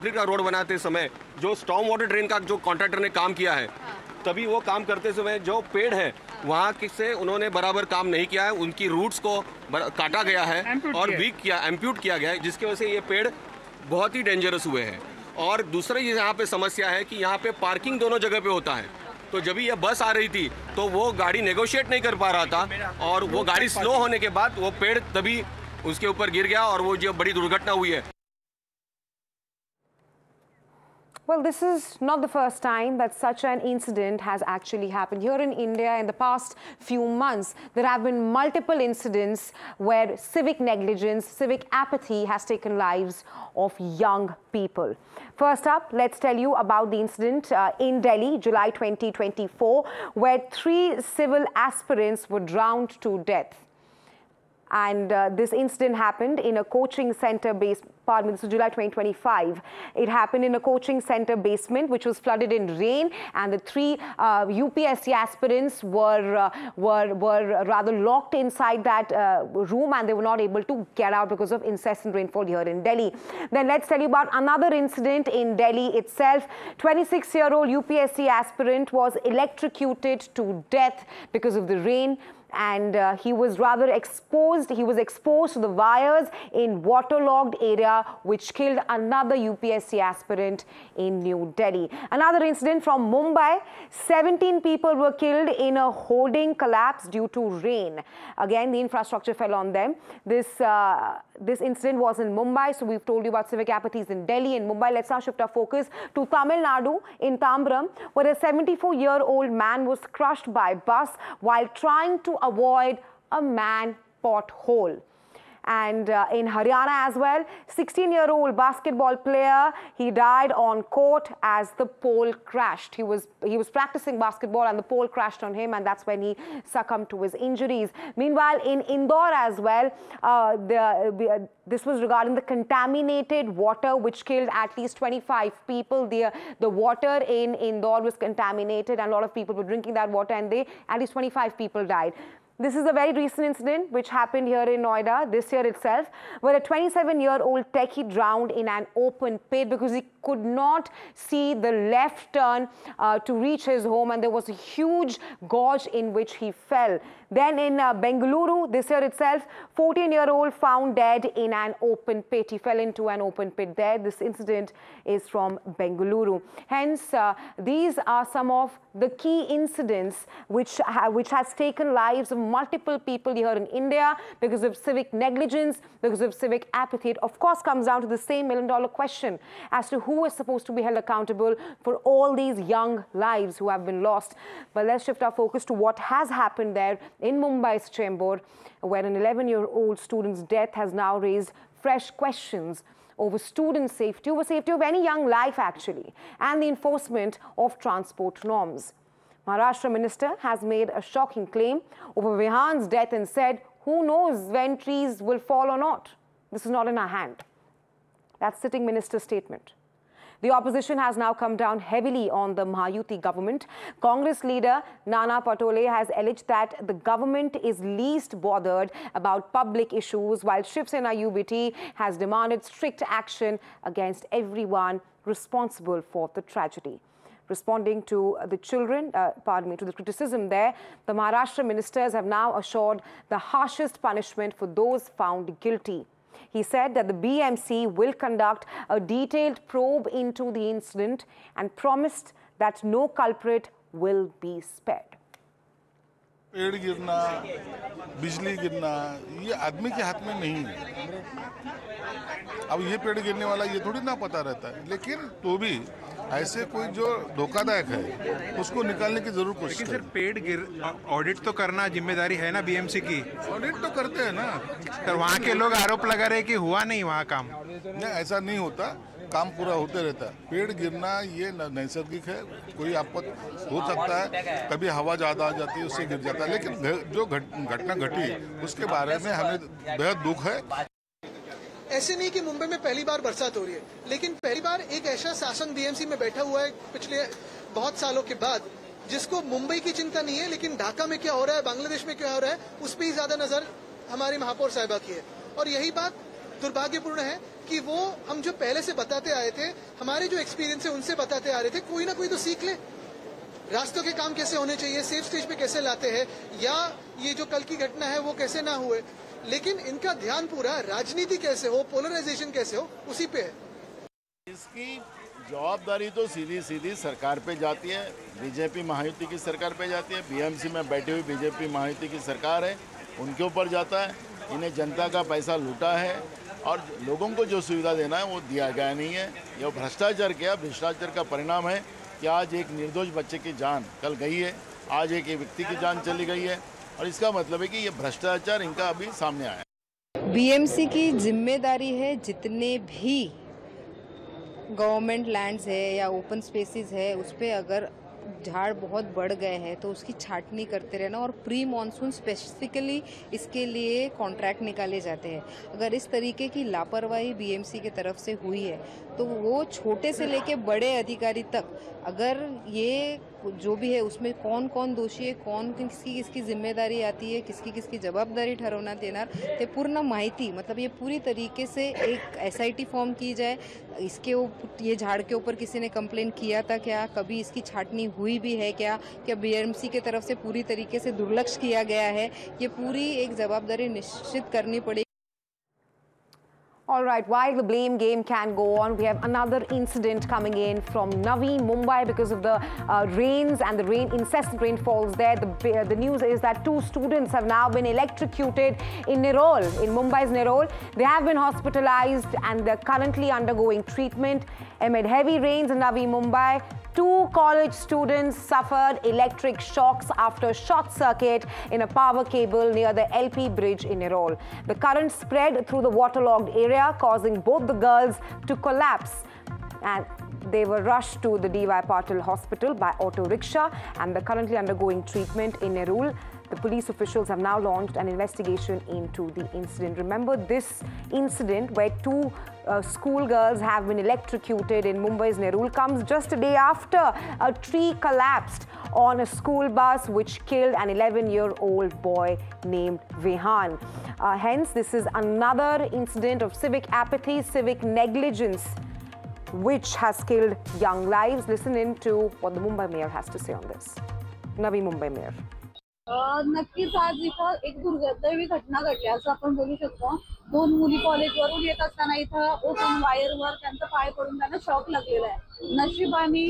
का रोड बनाते समय जो स्टॉर्म वाटर ड्रेन का जो कॉन्ट्रैक्टर ने काम किया है, तभी वो काम करते समय जो पेड़ है वहाँ से उन्होंने बराबर काम नहीं किया है, उनकी रूट्स को काटा गया है और एम्प्यूट किया गया है, जिसकी वजह से ये पेड़ बहुत ही डेंजरस हुए हैं। और दूसरी यहाँ पे समस्या है कि यहाँ पे पार्किंग दोनों जगह पे होता है, तो जब ये बस आ रही थी तो वो गाड़ी नेगोशिएट नहीं कर पा रहा था और वो गाड़ी स्लो होने के बाद वो पेड़ तभी उसके ऊपर गिर गया और वो जो बड़ी दुर्घटना हुई है। Well, this is not the first time that such an incident has actually happened. Here in India, in the past few months, there have been multiple incidents where civic negligence, civic apathy has taken lives of young people. First up, let's tell you about the incident in Delhi, July 2024, where 3 civil aspirants were drowned to death. And this incident happened in a coaching center this is July 2025. It happened in a coaching center basement, which was flooded in rain, and the 3 UPSC aspirants were rather locked inside that room, and they were not able to get out because of incessant rainfall here in Delhi. Then let's tell you about another incident in Delhi itself. 26-year-old UPSC aspirant was electrocuted to death because of the rain. And he was rather exposed. He was exposed to the wires in waterlogged area, which killed another UPSC aspirant in New Delhi. Another incident from Mumbai. 17 people were killed in a hoarding collapse due to rain. Again, the infrastructure fell on them. This incident was in Mumbai. So we've told you about civic apathies in Delhi and Mumbai. Let's now shift our focus to Tamil Nadu in Tambram, where a 74-year-old man was crushed by a bus while trying to avoid a man pothole. And in Haryana as well, 16-year-old basketball player, he died on court as the pole crashed. He was practicing basketball and the pole crashed on him, and that's when he succumbed to his injuries. Meanwhile, in Indore as well, this was regarding the contaminated water which killed at least 25 people. The water in Indore was contaminated, and a lot of people were drinking that water, and at least 25 people died. This is a very recent incident which happened here in Noida this year itself, where a 27-year-old techie drowned in an open pit because he could not see the left turn to reach his home, and there was a huge gorge in which he fell. Then in Bengaluru this year itself, 14-year-old found dead in an open pit. He fell into an open pit there. This incident is from Bengaluru. Hence, these are some of the key incidents which has taken lives of multiple people here in India because of civic negligence, because of civic apathy. It of course comes down to the same million-dollar question as to who is supposed to be held accountable for all these young lives who have been lost. But let's shift our focus to what has happened there in Mumbai's Chembur, where an 11-year-old student's death has now raised fresh questions over student safety, over safety of any young life actually, and the enforcement of transport norms. Maharashtra minister has made a shocking claim over Vihan's death and said, who knows when trees will fall or not? This is not in our hand. That's sitting minister's statement. The opposition has now come down heavily on the Mahayuti government. Congress leader Nana Patole has alleged that the government is least bothered about public issues, while Shiv Sena UBT has demanded strict action against everyone responsible for the tragedy. Responding to the to the criticism there, the Maharashtra ministers have now assured the harshest punishment for those found guilty. He said that the BMC will conduct a detailed probe into the incident and promised that no culprit will be spared. पेड़ गिरना, बिजली गिरना, ये आदमी के हाथ में नहीं है। अब ये पेड़ गिरने वाला ये थोड़ी ना पता रहता है, लेकिन तो भी ऐसे कोई जो धोखादायक है उसको निकालने की जरूर कोशिश करें। लेकिन सर पेड़ ऑडिट तो करना जिम्मेदारी है ना बीएमसी की। ऑडिट तो करते हैं ना। सर वहाँ के लोग आरोप लगा रहे हैं कि हुआ नहीं वहाँ काम। नहीं, ऐसा नहीं होता, काम पूरा होते रहता है। पेड़ गिरना ये नैसर्गिक है, कोई आपत्ति हो सकता है, कभी हवा ज़्यादा आ जाती है उससे गिर जाता है, लेकिन जो घटना घटी उसके बारे में हमें बेहद दुख है। ऐसे नहीं कि मुंबई में पहली बार बरसात हो रही है, लेकिन पहली बार एक ऐसा शासन बीएमसी में बैठा हुआ है पिछले बहुत सालों के बाद, जिसको मुंबई की चिंता नहीं है, लेकिन ढाका में क्या हो रहा है, बांग्लादेश में क्या हो रहा है, उस पर ही ज्यादा नजर हमारी महापौर साहिबा की है। और यही बात दुर्भाग्यपूर्ण है कि वो हम जो पहले से बताते आए थे, हमारे जो एक्सपीरियंस है उनसे बताते आ रहे थे, कोई ना कोई तो सीख ले। रास्तों के काम कैसे होने चाहिए, सेफ स्टेज पे कैसे लाते हैं, या ये जो कल की घटना है वो कैसे ना हुए, लेकिन इनका ध्यान पूरा राजनीति कैसे हो, पोलराइजेशन कैसे हो, उसी पे है। इसकी जवाबदारी तो सीधी सीधी सरकार पे जाती है, बीजेपी महायुति की सरकार पे जाती है। बीएमसी में बैठी हुई बीजेपी महायुति की सरकार है, उनके ऊपर जाता है। इन्हें जनता का पैसा लूटा है और लोगों को जो सुविधा देना है वो दिया गया नहीं है। ये भ्रष्टाचार किया, भ्रष्टाचार का परिणाम है कि आज एक निर्दोष बच्चे की जान कल गई है, आज एक व्यक्ति की जान चली गई है, और इसका मतलब है कि ये भ्रष्टाचार इनका अभी सामने आया है। बीएमसी की जिम्मेदारी है जितने भी गवर्नमेंट लैंड्स है या ओपन स्पेसेस है उस पर अगर झाड़ बहुत बढ़ गए हैं तो उसकी छाटनी करते रहना, और प्री मॉनसून स्पेसिफिकली इसके लिए कॉन्ट्रैक्ट निकाले जाते हैं। अगर इस तरीके की लापरवाही बीएमसी की तरफ से हुई है तो वो छोटे से लेके बड़े अधिकारी तक, अगर ये जो भी है उसमें कौन कौन दोषी है, कौन किसकी किसकी जिम्मेदारी आती है, किसकी किसकी जबाबदारी ठरवण्यात येणार ते पूर्ण माहिती, मतलब ये पूरी तरीके से एक एसआईटी फॉर्म की जाए। इसके ये झाड़ के ऊपर किसी ने कंप्लेन किया था क्या, कभी इसकी छाटनी हुई भी है क्या बीएमसी की तरफ से पूरी तरीके से दुर्लक्ष्य किया गया है, ये पूरी एक जवाबदारी निश्चित करनी पड़ेगी। All right, while the blame game can go on, we have another incident coming in from Navi Mumbai because of the rains and the incessant rainfalls there. The news is that 2 students have now been electrocuted in Nerol, in Mumbai's Nerol. They have been hospitalized and they're currently undergoing treatment. Amid heavy rains in Navi Mumbai, 2 college students suffered electric shocks after short circuit in a power cable near the LP bridge in Nerol. The current spread through the waterlogged area, causing both the girls to collapse, and they were rushed to the D.Y. Patil Hospital by auto rickshaw and they're currently undergoing treatment in Nerul. The police officials have now launched an investigation into the incident. Remember this incident where 2 schoolgirls have been electrocuted in Mumbai's Nerul comes just a day after a tree collapsed on a school bus which killed an 11-year-old boy named Vehan. Hence, this is another incident of civic apathy, civic negligence, which has killed young lives. Listen in to what the Mumbai mayor has to say on this. Navi Mumbai mayor. नक्कीच आज इथं एक दुर्दैवी घटना घडली असं आपण बोलू शकतो। 2 मुली कॉलेजवरून येत असताना इथं ओपन वायरवर त्यांचा पाय पडून त्यांना शॉक लागलेला आहे। नशिबाने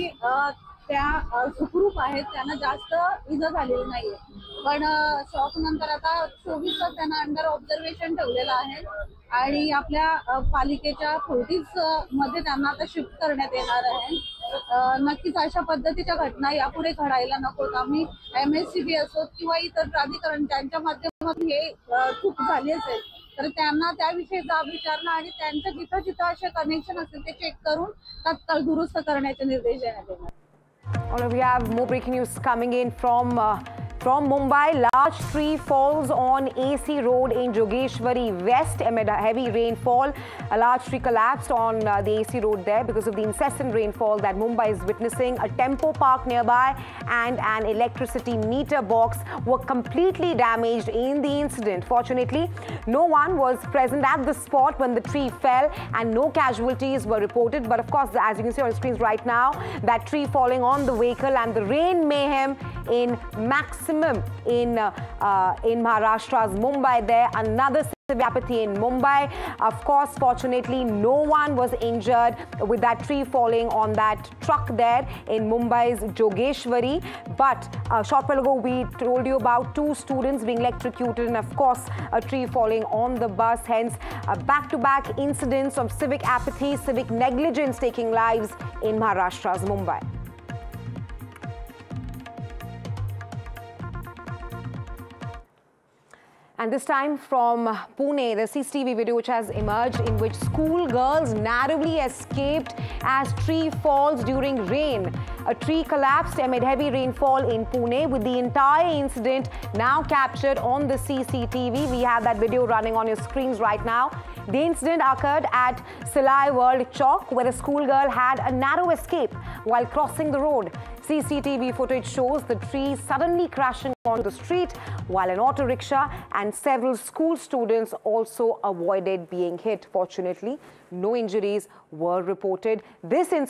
त्या सुखरूप आहेत, त्यांना जास्त इजा झालेली नाहीये, पण शॉक नंतर आता 24 तास त्यांना अंडर ऑब्झर्वेशन ठेवलेलं आहे आणि आपल्या पालिकेच्या 40 मध्ये त्यांना आता शिफ्ट करण्यात येणार आहे। नक्कीच अशा पद्धतीच्या घटना यापुढे घडायला नकोत। आम्ही MSCB असो किंवा इतर प्राधिकरण त्यांच्या माध्यमातून हे चूक झाली असेल तर त्यांना त्याविषयी जाब विचारणं आणि त्यांच्या जिथं जिथं असे कनेक्शन असतील ते चेक करून तत्काळ दुरुस्त करण्याचे निर्देश देण्यात येणार। We have more breaking news coming in from Mumbai. Large tree falls on AC Road in Jogeshwari West amid a heavy rainfall. A large tree collapsed on the AC Road there because of the incessant rainfall that Mumbai is witnessing. A tempo park nearby and an electricity meter box were completely damaged in the incident. Fortunately, no one was present at the spot when the tree fell and no casualties were reported. But of course, as you can see on screens right now, that tree falling on the vehicle and the rain mayhem in maximum in Maharashtra's Mumbai there. Another civic apathy in Mumbai. Of course, fortunately, no one was injured with that tree falling on that truck there in Mumbai's Jogeshwari. But a short while ago, we told you about 2 students being electrocuted and, of course, a tree falling on the bus. Hence, back-to-back incidents of civic apathy, civic negligence taking lives in Maharashtra's Mumbai. And this time from Pune, the CCTV video which has emerged in which school girls narrowly escaped as tree falls during rain. A tree collapsed amid heavy rainfall in Pune with the entire incident now captured on the CCTV. We have that video running on your screens right now. The incident occurred at Salai World Chowk, where a schoolgirl had a narrow escape while crossing the road. CCTV footage shows the tree suddenly crashing onto the street, while an auto rickshaw and several school students also avoided being hit. Fortunately, no injuries were reported. This incident